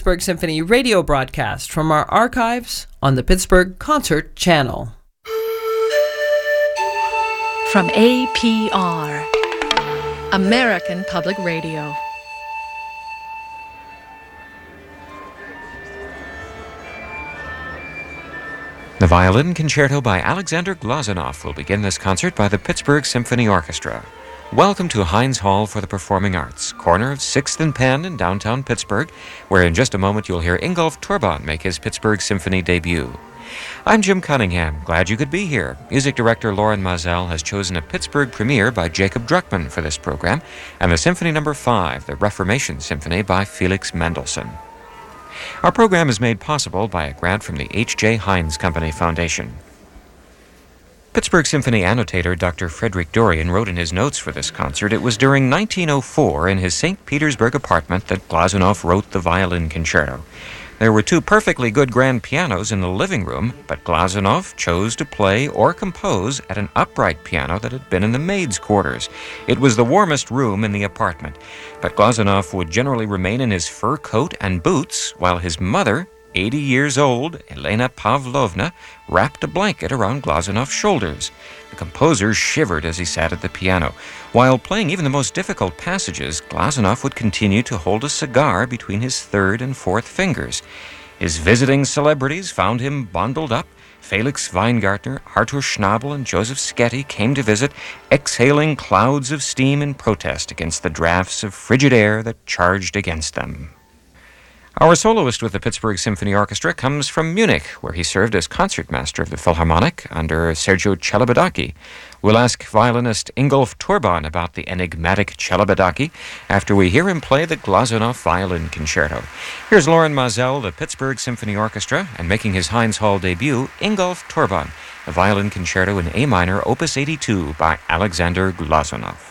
Pittsburgh Symphony radio broadcast from our archives on the Pittsburgh Concert Channel. From APR, American Public Radio. The Violin Concerto by Alexander Glazunov will begin this concert by the Pittsburgh Symphony Orchestra. Welcome to Heinz Hall for the Performing Arts, corner of 6th and Penn in downtown Pittsburgh, where in just a moment you'll hear Ingolf Torban make his Pittsburgh Symphony debut. I'm Jim Cunningham. Glad you could be here. Music director Loren Mazel has chosen a Pittsburgh premiere by Jacob Druckmann for this program, and the Symphony No. 5, the Reformation Symphony by Felix Mendelssohn. Our program is made possible by a grant from the H.J. Heinz Company Foundation. Pittsburgh Symphony annotator Dr. Frederick Dorian wrote in his notes for this concert, it was during 1904 in his St. Petersburg apartment that Glazunov wrote the Violin Concerto. There were two perfectly good grand pianos in the living room, but Glazunov chose to play or compose at an upright piano that had been in the maid's quarters. It was the warmest room in the apartment, but Glazunov would generally remain in his fur coat and boots, while his mother, 80 years old, Elena Pavlovna, wrapped a blanket around Glazunov's shoulders. The composer shivered as he sat at the piano. While playing even the most difficult passages, Glazunov would continue to hold a cigar between his third and fourth fingers. His visiting celebrities found him bundled up. Felix Weingartner, Arthur Schnabel, and Joseph Sketty came to visit, exhaling clouds of steam in protest against the drafts of frigid air that charged against them. Our soloist with the Pittsburgh Symphony Orchestra comes from Munich, where he served as concertmaster of the Philharmonic under Sergio Celibidache. We'll ask violinist Ingolf Torban about the enigmatic Celibidache after we hear him play the Glazunov Violin Concerto. Here's Loren Mazel, the Pittsburgh Symphony Orchestra, and making his Heinz Hall debut, Ingolf Torban, the Violin Concerto in A minor, Opus 82 by Alexander Glazunov.